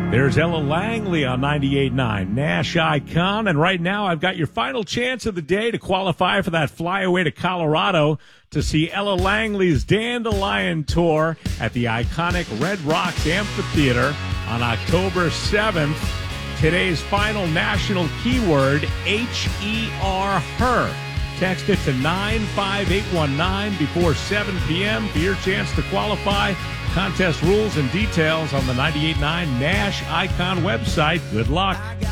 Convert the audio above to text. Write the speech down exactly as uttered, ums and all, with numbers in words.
There's Ella Langley on ninety-eight point nine Nash Icon. And right now I've got your final chance of the day to qualify for that flyaway to Colorado to see Ella Langley's Dandelion Tour at the iconic Red Rocks Amphitheater on October seventh. Today's final national keyword, H E R, her. Text it to nine five eight one nine before seven p.m. for your chance to qualify. Contest rules and details on the ninety-eight point nine Nash Icon website. Good luck.